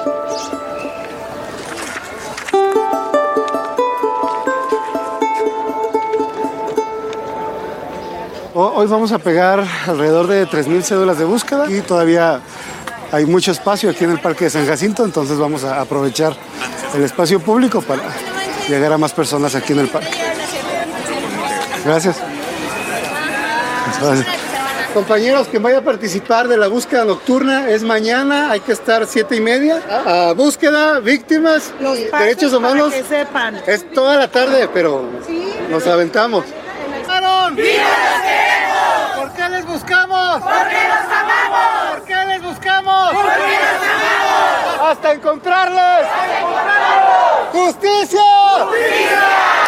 Hoy vamos a pegar alrededor de 3,000 cédulas de búsqueda y todavía hay mucho espacio aquí en el Parque de San Jacinto, entonces vamos a aprovechar el espacio público para llegar a más personas aquí en el parque. Gracias. Gracias. Compañeros, que vaya a participar de la búsqueda nocturna es mañana, hay que estar 7:30. Búsqueda, víctimas, derechos humanos. Para que sepan. Es toda la tarde, pero nos aventamos. ¡Viva los queremos! ¿Por qué les buscamos? ¡Porque los amamos! ¿Por qué les buscamos? ¡Porque los amamos! ¡Hasta encontrarles! ¡Hasta encontrarlos! ¡Justicia! ¡Justicia!